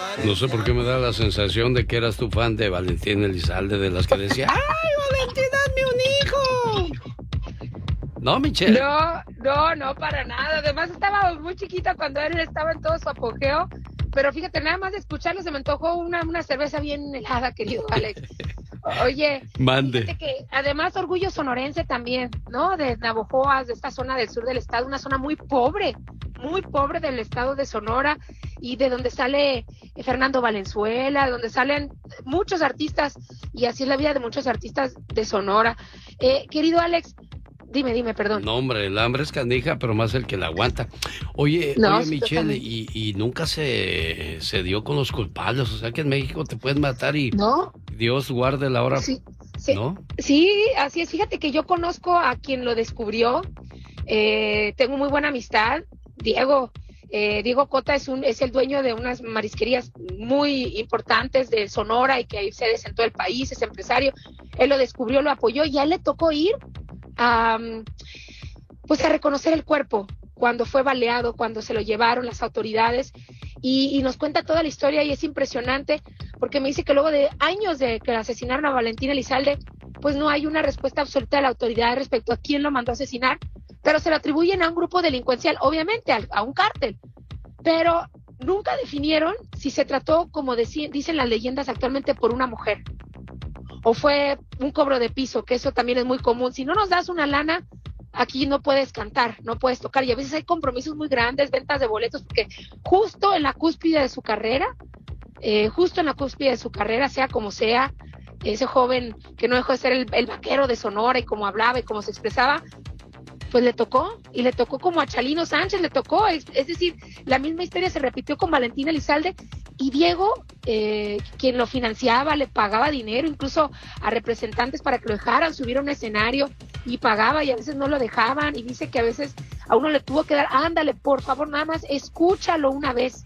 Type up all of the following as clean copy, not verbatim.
No sé por qué me da la sensación de que eras tu fan de Valentín Elizalde, de las que decía, ¡ay, Valentín, hazme un hijo! ¿No, Michelle? No, para nada. Además, estaba muy chiquita cuando él estaba en todo su apogeo. Pero fíjate, nada más de escucharlo se me antojó una cerveza bien helada, querido Alex. Oye, Mande. fíjate que además orgullo sonorense también, ¿no? De Navojoa, de esta zona del sur del estado, una zona muy pobre del estado de Sonora, y de donde sale Fernando Valenzuela, donde salen muchos artistas, y así es la vida de muchos artistas de Sonora. Querido Alex, dime, perdón. No, hombre, el hambre es canija, pero más el que la aguanta. Oye, No, sí, Michelle, y nunca se dio con los culpables. O sea que en México te pueden matar y ¿no? Dios guarde la hora. Sí, ¿No? Sí, así es. Fíjate que yo conozco a quien lo descubrió. Tengo muy buena amistad. Diego Cota es el dueño de unas marisquerías muy importantes de Sonora y que hay sedes en todo el país, es empresario. Él lo descubrió, lo apoyó, y a él le tocó ir a reconocer el cuerpo cuando fue baleado, cuando se lo llevaron las autoridades, y nos cuenta toda la historia, y es impresionante porque me dice que luego de años de que asesinaron a Valentín Elizalde, pues no hay una respuesta absoluta de la autoridad respecto a quién lo mandó a asesinar, pero se lo atribuyen a un grupo delincuencial, obviamente a un cártel, pero nunca definieron si se trató, como dicen las leyendas actualmente, por una mujer o fue un cobro de piso, que eso también es muy común. Si no nos das una lana, aquí no puedes cantar, no puedes tocar, y a veces hay compromisos muy grandes, ventas de boletos, porque justo en la cúspide de su carrera, sea como sea, ese joven que no dejó de ser el vaquero de Sonora, y cómo hablaba y cómo se expresaba, pues le tocó como a Chalino Sánchez, es decir, la misma historia se repitió con Valentín Elizalde, y Diego, quien lo financiaba, le pagaba dinero, incluso a representantes para que lo dejaran subir a un escenario, y pagaba, y a veces no lo dejaban, y dice que a veces a uno le tuvo que dar, ándale, por favor, nada más, escúchalo una vez,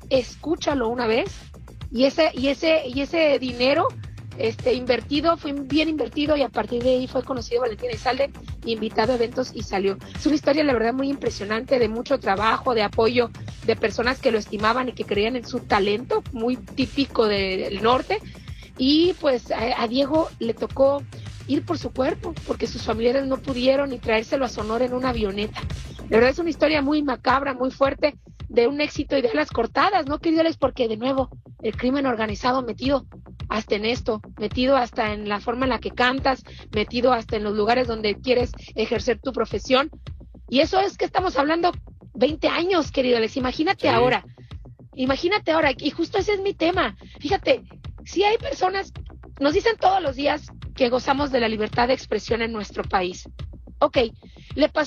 y ese dinero invertido, fue bien invertido, y a partir de ahí fue conocido Valentín Elizalde, invitado a eventos, y salió. Es una historia, la verdad, muy impresionante, de mucho trabajo, de apoyo, de personas que lo estimaban y que creían en su talento, muy típico del norte, y pues a Diego le tocó ir por su cuerpo, porque sus familiares no pudieron, y traérselo a Sonora en una avioneta. La verdad es una historia muy macabra, muy fuerte, de un éxito y de las cortadas, ¿no, querido Alex? Porque, de nuevo, el crimen organizado metido hasta en esto, metido hasta en la forma en la que cantas, metido hasta en los lugares donde quieres ejercer tu profesión. Y eso es que estamos hablando 20 años, querido Alex. Imagínate ahora, y justo ese es mi tema. Fíjate, si hay personas, nos dicen todos los días que gozamos de la libertad de expresión en nuestro país. Ok, le pasó